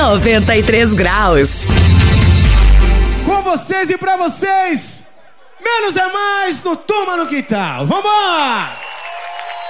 93 graus. Com vocês e pra vocês, menos é mais no Toma no Quintal. Vambora!